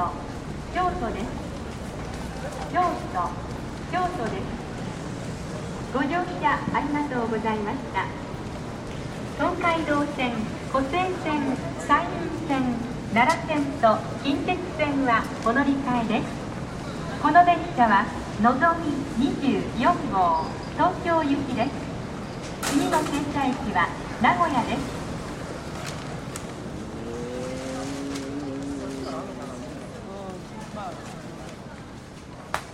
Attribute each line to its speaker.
Speaker 1: 都、京都です。京都です。ご乗車ありがとうございました。東海道線、湖西線、山陰線、奈良線と近鉄線はお乗り換えです。この列車はのぞみ24号東京行きです。次の停車駅は名古屋です。